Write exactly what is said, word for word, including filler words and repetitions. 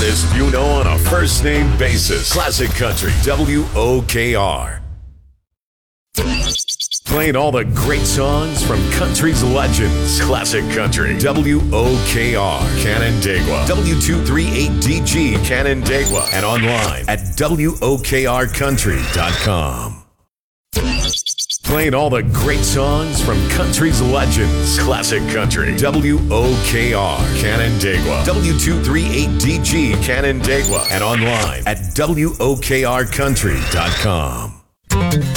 artists you know on a first-name basis. Classic Country, W O K R. Playing all the great songs from country's legends. Classic Country, W O K R, Canandaigua, W two thirty-eight D G, Canandaigua, and online at W O K R country dot com. Playing all the great songs from country's legends. Classic Country, W O K R, Canandaigua, W two thirty-eight D G, Canandaigua, and online at W O K R country dot com.